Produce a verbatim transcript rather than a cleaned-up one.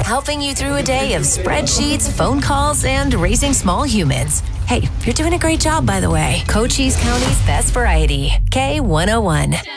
helping you through a day of spreadsheets, phone calls, and raising small humans. Hey, you're doing a great job, by the way. Cochise County's best variety, K one oh one.